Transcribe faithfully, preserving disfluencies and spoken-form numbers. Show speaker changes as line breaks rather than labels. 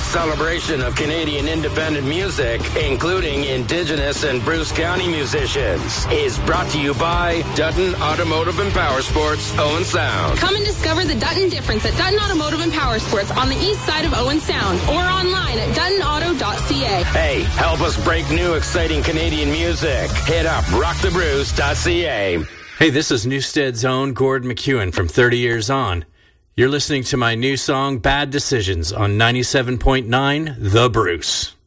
celebration of Canadian independent music, including Indigenous and Bruce County musicians, is brought to you by Dutton Automotive and Power Sports, Owen Sound.
Come and discover the Dutton difference at Dutton Automotive and Power Sports on the east side of Owen Sound or online at dutton auto dot c a.
Hey, help us break new exciting Canadian music. Hit up rock the bruce dot c a.
Hey, this is Newstead's own Gord McEwen from thirty years on. You're listening to my new song, Bad Decisions, on ninety-seven point nine The Bruce.